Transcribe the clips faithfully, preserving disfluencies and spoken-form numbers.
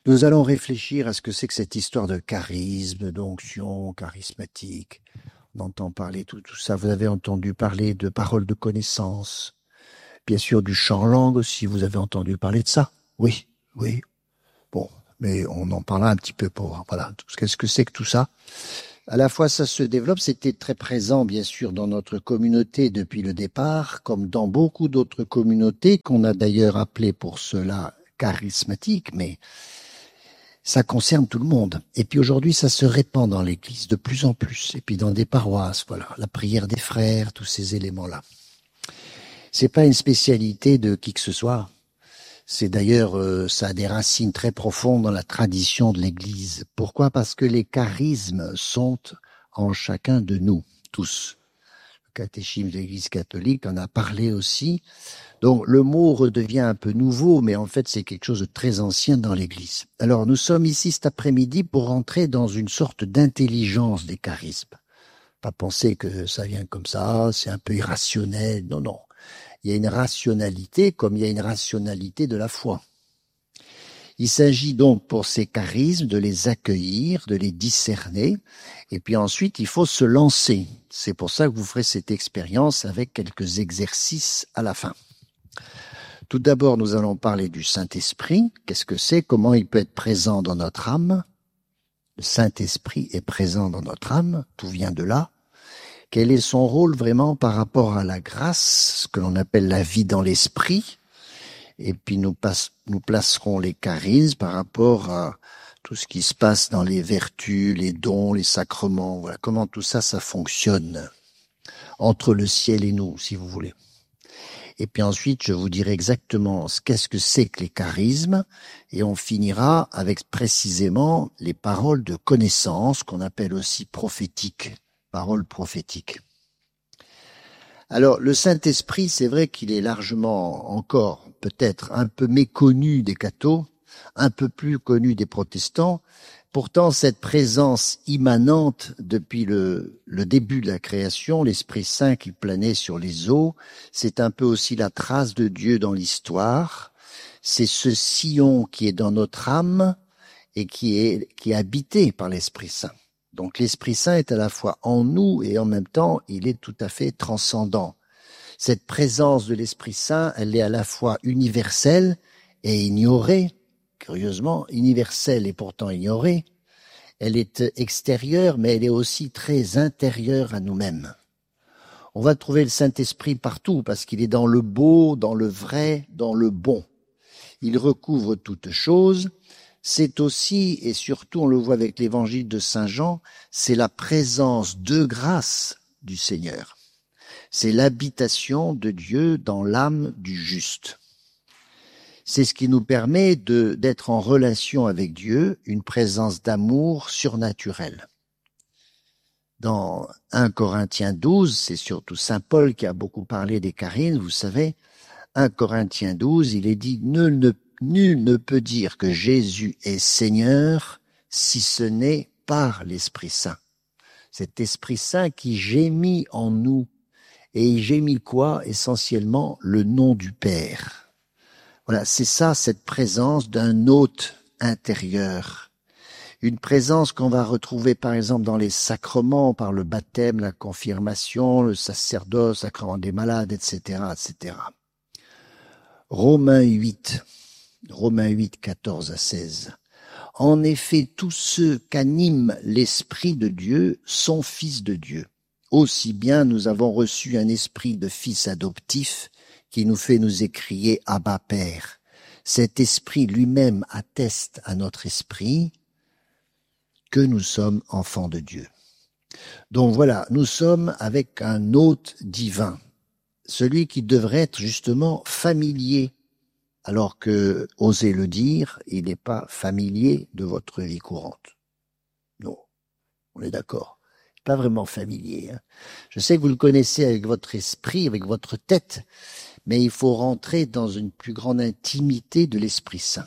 Nous allons réfléchir à ce que c'est que cette histoire de charisme, d'onction charismatique. On entend parler tout, tout ça. Vous avez entendu parler de paroles de connaissance. Bien sûr, du chant en langue aussi. Vous avez entendu parler de ça? Oui, oui. Bon, mais on en parlera un petit peu pour voir. Voilà. Qu'est-ce que c'est que tout ça? À la fois, ça se développe. C'était très présent, bien sûr, dans notre communauté depuis le départ, comme dans beaucoup d'autres communautés qu'on a d'ailleurs appelées pour cela charismatiques, mais ça concerne tout le monde. Et puis aujourd'hui, ça se répand dans l'Église de plus en plus. Et puis dans des paroisses, voilà, la prière des frères, tous ces éléments-là. C'est pas une spécialité de qui que ce soit. C'est d'ailleurs, euh, ça a des racines très profondes dans la tradition de l'Église. Pourquoi? Parce que les charismes sont en chacun de nous, tous. Le catéchisme de l'Église catholique en a parlé aussi. Donc le mot redevient un peu nouveau, mais en fait c'est quelque chose de très ancien dans l'Église. Alors nous sommes ici cet après-midi pour entrer dans une sorte d'intelligence des charismes. Pas penser que ça vient comme ça, c'est un peu irrationnel. Non, non. Il y a une rationalité comme il y a une rationalité de la foi. Il s'agit donc pour ces charismes de les accueillir, de les discerner, et puis ensuite il faut se lancer. C'est pour ça que vous ferez cette expérience avec quelques exercices à la fin. Tout d'abord, nous allons parler du Saint-Esprit. Qu'est-ce que c'est? Comment il peut être présent dans notre âme? Le Saint-Esprit est présent dans notre âme. Tout vient de là. Quel est son rôle vraiment par rapport à la grâce, ce que l'on appelle la vie dans l'esprit? Et puis nous, passe, nous placerons les charismes par rapport à tout ce qui se passe dans les vertus, les dons, les sacrements. Voilà comment tout ça, ça fonctionne entre le ciel et nous, si vous voulez. Et puis ensuite, je vous dirai exactement ce qu'est-ce que c'est que les charismes, et on finira avec précisément les paroles de connaissance, qu'on appelle aussi prophétiques, paroles prophétiques. Alors, le Saint-Esprit, c'est vrai qu'il est largement encore, peut-être, un peu méconnu des cathos, un peu plus connu des protestants. Pourtant, cette présence immanente depuis le, le début de la création, l'Esprit Saint qui planait sur les eaux, c'est un peu aussi la trace de Dieu dans l'histoire. C'est ce sillon qui est dans notre âme et qui est, qui est habité par l'Esprit Saint. Donc l'Esprit Saint est à la fois en nous et en même temps, il est tout à fait transcendant. Cette présence de l'Esprit Saint, elle est à la fois universelle et ignorée. Curieusement, universelle et pourtant ignorée. Elle est extérieure, mais elle est aussi très intérieure à nous-mêmes. On va trouver le Saint-Esprit partout, parce qu'il est dans le beau, dans le vrai, dans le bon. Il recouvre toutes choses. C'est aussi, et surtout on le voit avec l'évangile de Saint Jean, c'est la présence de grâce du Seigneur. C'est l'habitation de Dieu dans l'âme du juste. C'est ce qui nous permet de, d'être en relation avec Dieu, une présence d'amour surnaturelle. Dans un Corinthiens douze, c'est surtout saint Paul qui a beaucoup parlé des charismes, vous savez, un Corinthiens douze, il est dit « Nul ne, nul ne peut dire que Jésus est Seigneur si ce n'est par l'Esprit Saint. » Cet Esprit Saint qui gémit en nous. Et il gémit quoi? Essentiellement le nom du Père. Voilà, c'est ça, cette présence d'un hôte intérieur. Une présence qu'on va retrouver par exemple dans les sacrements, par le baptême, la confirmation, le sacerdoce, le sacrement des malades, et cetera, et cetera. Romains huit, Romains huit, quatorze à seize. En effet, tous ceux qu'anime l'Esprit de Dieu sont fils de Dieu. Aussi bien nous avons reçu un esprit de fils adoptif qui nous fait nous écrier « Abba Père ». Cet esprit lui-même atteste à notre esprit que nous sommes enfants de Dieu. Donc voilà, nous sommes avec un hôte divin, celui qui devrait être justement familier, alors que, osez le dire, il n'est pas familier de votre vie courante. Non, on est d'accord. Pas vraiment familier. Hein. Je sais que vous le connaissez avec votre esprit, avec votre tête, mais il faut rentrer dans une plus grande intimité de l'Esprit Saint.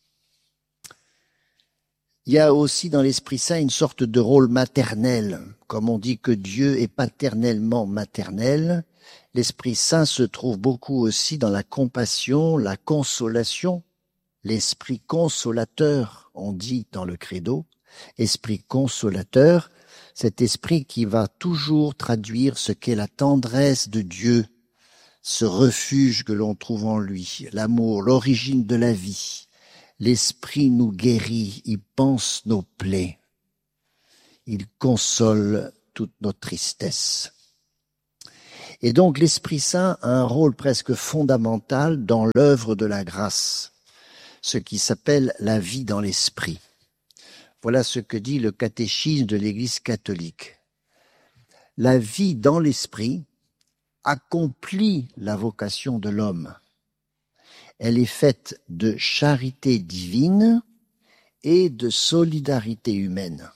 Il y a aussi dans l'Esprit Saint une sorte de rôle maternel. Comme on dit que Dieu est paternellement maternel, l'Esprit Saint se trouve beaucoup aussi dans la compassion, la consolation l'esprit consolateur, on dit dans le credo, esprit consolateur, cet esprit qui va toujours traduire ce qu'est la tendresse de Dieu, ce refuge que l'on trouve en lui, l'amour, l'origine de la vie. L'esprit nous guérit, il panse nos plaies, il console toute notre tristesse. Et donc l'Esprit Saint a un rôle presque fondamental dans l'œuvre de la grâce, ce qui s'appelle la vie dans l'Esprit. Voilà ce que dit le catéchisme de l'Église catholique. La vie dans l'Esprit accomplit la vocation de l'homme. Elle est faite de charité divine et de solidarité humaine.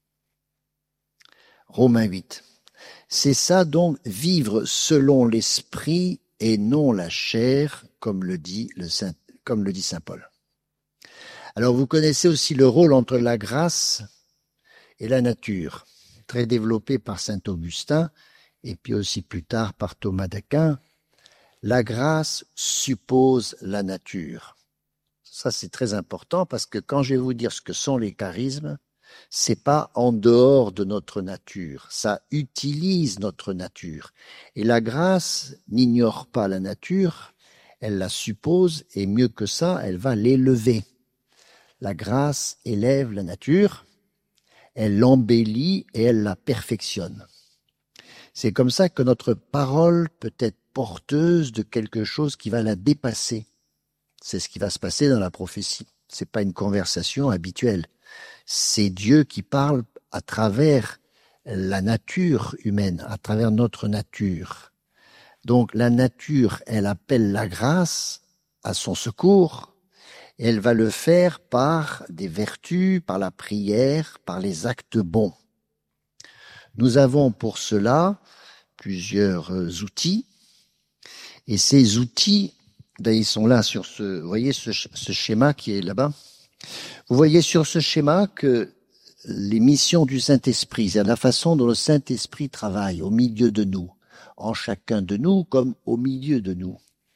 Romains huit. C'est ça donc, vivre selon l'esprit et non la chair, comme le dit le Saint, comme le dit Saint Paul. Alors vous connaissez aussi le rôle entre la grâce et la nature, très développé par Saint Augustin et puis aussi plus tard par Thomas d'Aquin. La grâce suppose la nature. Ça c'est très important parce que quand je vais vous dire ce que sont les charismes, c'est pas en dehors de notre nature, ça utilise notre nature. Et la grâce n'ignore pas la nature, elle la suppose et mieux que ça, elle va l'élever. La grâce élève la nature, elle l'embellit et elle la perfectionne. C'est comme ça que notre parole peut être porteuse de quelque chose qui va la dépasser. C'est ce qui va se passer dans la prophétie. C'est pas une conversation habituelle. C'est Dieu qui parle à travers la nature humaine, à travers notre nature. Donc la nature, elle appelle la grâce à son secours, et elle va le faire par des vertus, par la prière, par les actes bons. Nous avons pour cela plusieurs outils, et ces outils, là, ils sont là sur ce, vous voyez ce, ce schéma qui est là-bas. Vous voyez sur ce schéma que les missions du Saint-Esprit, c'est la façon dont le Saint-Esprit travaille au milieu de nous, en chacun de nous comme au milieu de nous.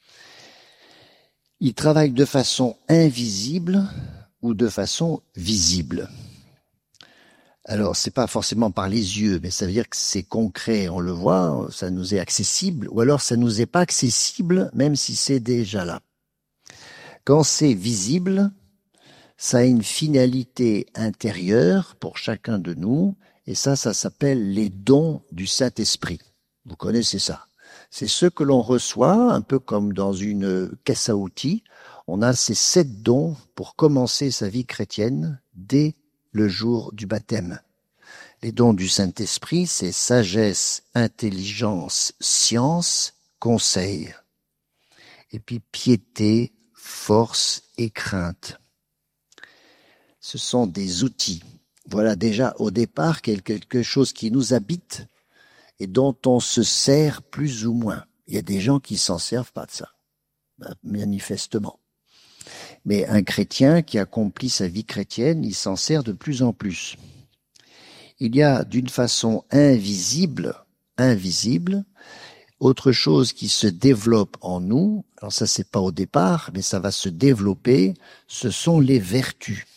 Il travaille de façon invisible ou de façon visible. Alors, c'est pas forcément par les yeux, mais ça veut dire que c'est concret, on le voit, ça nous est accessible, ou alors ça nous est pas accessible, même si c'est déjà là. Quand c'est visible, ça a une finalité intérieure pour chacun de nous, et ça, ça s'appelle les dons du Saint-Esprit. Vous connaissez ça. C'est ce que l'on reçoit, un peu comme dans une caisse à outils. On a ces sept dons pour commencer sa vie chrétienne dès le jour du baptême. Les dons du Saint-Esprit, c'est sagesse, intelligence, science, conseil. Et puis piété, force et crainte. Ce sont des outils. Voilà déjà au départ quelque chose qui nous habite et dont on se sert plus ou moins. Il y a des gens qui s'en servent pas de ça, manifestement. Mais un chrétien qui accomplit sa vie chrétienne, il s'en sert de plus en plus. Il y a d'une façon invisible, invisible, autre chose qui se développe en nous. Alors ça, c'est pas au départ, mais ça va se développer. Ce sont les vertus.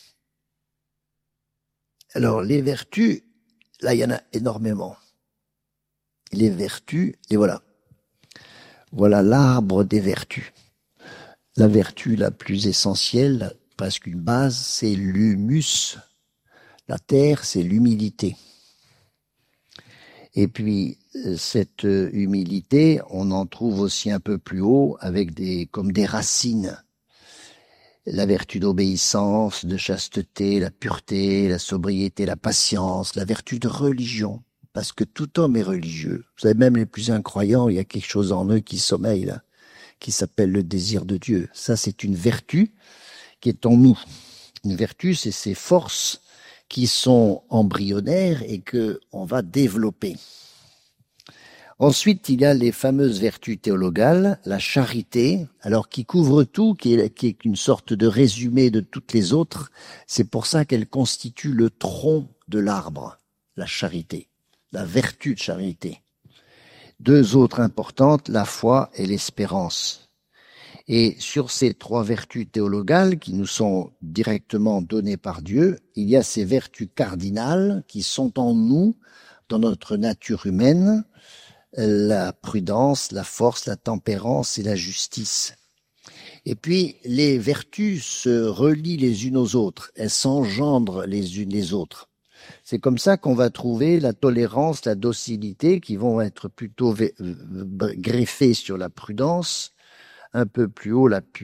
Alors, les vertus, là, il y en a énormément. Les vertus, et voilà. Voilà l'arbre des vertus. La vertu la plus essentielle, presque une base, c'est l'humus. La terre, c'est l'humilité. Et puis, cette humilité, on en trouve aussi un peu plus haut, avec des, comme des racines. La vertu d'obéissance, de chasteté, la pureté, la sobriété, la patience, la vertu de religion, parce que tout homme est religieux. Vous savez, même les plus incroyants, il y a quelque chose en eux qui sommeille là, qui s'appelle le désir de Dieu. Ça, c'est une vertu qui est en nous. Une vertu, c'est ces forces qui sont embryonnaires et que on va développer. Ensuite, il y a les fameuses vertus théologales, la charité, alors qui couvre tout, qui est, qui est une sorte de résumé de toutes les autres. C'est pour ça qu'elle constitue le tronc de l'arbre, la charité, la vertu de charité. Deux autres importantes, la foi et l'espérance. Et sur ces trois vertus théologales qui nous sont directement données par Dieu, il y a ces vertus cardinales qui sont en nous, dans notre nature humaine, la prudence, la force, la tempérance et la justice. Et puis, les vertus se relient les unes aux autres, elles s'engendrent les unes les autres. C'est comme ça qu'on va trouver la tolérance, la docilité, qui vont être plutôt greffées sur la prudence, un peu plus haut la